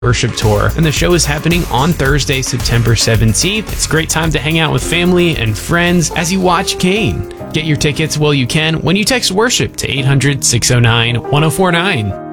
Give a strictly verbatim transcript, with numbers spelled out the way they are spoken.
Worship Tour, and the show is happening on Thursday, September seventeenth. It's a great time to hang out with family and friends as you watch Kane. Get your tickets while you can when you text worship to eight hundred, six oh nine, one oh four nine.